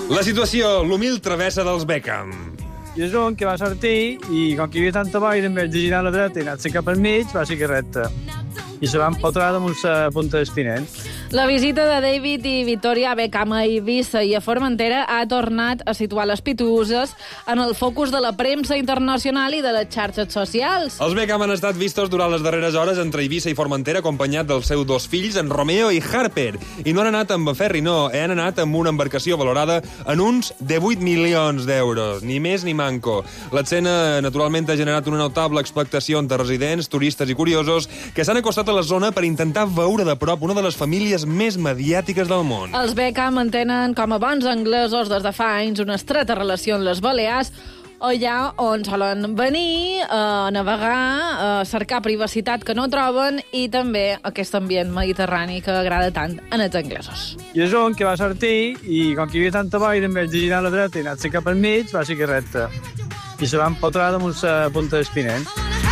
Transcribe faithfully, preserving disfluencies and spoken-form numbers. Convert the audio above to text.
La situació, l'humil travessa dels Beckham. I és un que va sortir i com que hi havia tanta boira, en vez de girar a la dreta i anar-se cap al mig, va seguir recte. I se van potrar damunt la punta d'Espinent. La visita de David i Victoria Beckham a Eivissa i a Formentera ha tornat a situar les Pituuses en el focus de la premsa internacional i de les xarxes socials. Els Beckham han estat vistos durant les darreres hores entre Eivissa i Formentera acompanyat dels seus dos fills, en Romeo i Harper. I no han anat amb ferri, no, han anat amb una embarcació valorada en uns divuit milions d'euros, ni més ni manco. L'escena, naturalment, ha generat una notable expectació entre residents, turistes i curiosos que s'han acostat a la zona per intentar veure de prop una de les famílies més mediàtiques del món. Els Beckham mantenen com a bons anglesos des de fa anys una estreta relació amb les Balears, allà on solen venir a navegar, a cercar privacitat que no troben i també aquest ambient mediterrani que agrada tant en els anglesos. I és un que va sortir i com que hi havia tanta boira, en vez de girar a la dreta i anar-se cap al mig, va seguir recte. I se van potrar damunt la punta d'Espinent.